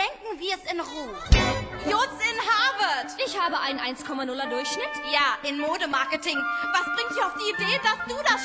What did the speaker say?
denken wir es in Ruhe. Just in Harvard. Ich habe einen 1,0er Durchschnitt. Ja, in Modemarketing. Was bringt dich auf die Idee, dass du das